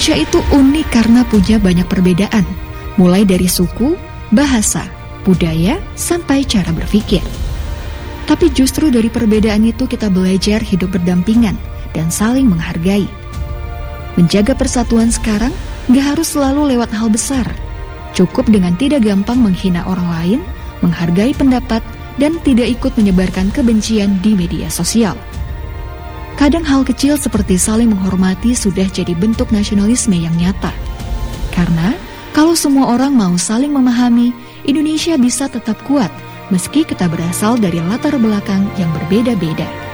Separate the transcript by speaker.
Speaker 1: Indonesia itu unik karena punya banyak perbedaan, mulai dari suku, bahasa, budaya, sampai cara berpikir. Tapi justru dari perbedaan itu kita belajar hidup berdampingan dan saling menghargai. Menjaga persatuan sekarang gak harus selalu lewat hal besar. Cukup dengan tidak gampang menghina orang lain, menghargai pendapat, dan tidak ikut menyebarkan kebencian di media sosial. Kadang hal kecil seperti saling menghormati sudah jadi bentuk nasionalisme yang nyata. Karena kalau semua orang mau saling memahami, Indonesia bisa tetap kuat meski kita berasal dari latar belakang yang berbeda-beda.